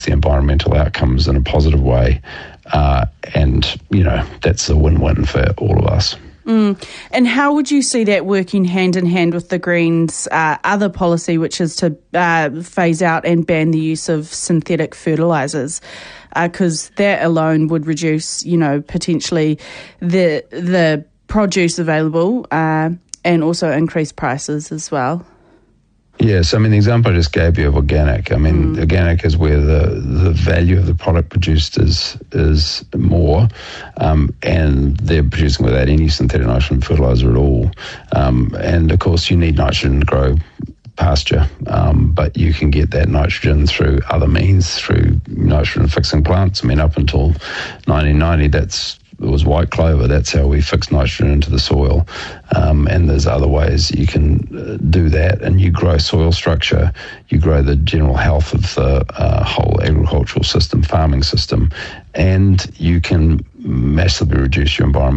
the environmental outcomes in a positive way. And, that's a win-win for all of us. And how would you see that working hand in hand with the Greens' other policy, which is to phase out and ban the use of synthetic fertilisers? Because that alone would reduce, potentially the produce available and also increase prices as well. Yes, the example I just gave you of organic. Organic is where the value of the product produced is more, and they're producing without any synthetic nitrogen fertiliser at all. And of course, you need nitrogen to grow pasture, but you can get that nitrogen through other means, through nitrogen fixing plants. Up until 1990, it was white clover. That's how we fix nitrogen into the soil. And there's other ways you can do that, and you grow soil structure, you grow the general health of the whole agricultural system, farming system, and you can massively reduce your environmental